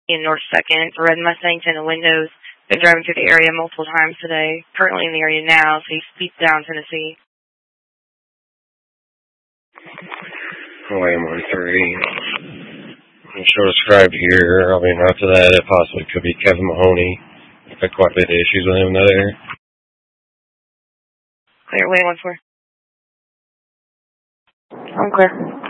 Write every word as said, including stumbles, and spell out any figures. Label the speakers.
Speaker 1: in North second. The red Mustang tinted windows. Been driving through the area multiple times today. Currently in the area now, so he's eastbound Tennessee.
Speaker 2: William one three. Show described here. I mean, after that, it possibly could be Kevin Mahoney. I've had quite a bit of issues with him in that area.
Speaker 1: Clear, William one four.
Speaker 3: I'm clear.